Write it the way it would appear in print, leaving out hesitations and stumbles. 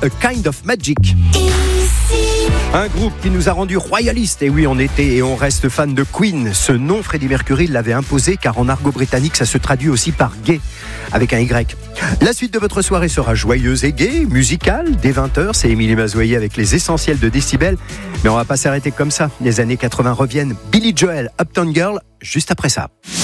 A Kind of Magic. Un groupe qui nous a rendu royalistes. Et oui, on était et on reste fan de Queen. Ce nom, Freddie Mercury l'avait imposé car en argot britannique, ça se traduit aussi par gay, avec un Y. La suite de votre soirée sera joyeuse et gaie, musicale. Dès 20h, c'est Émilie Mazoyer avec les essentiels de Décibel. Mais on va pas s'arrêter comme ça. Les années 80 reviennent. Billy Joel, Uptown Girl, juste après ça.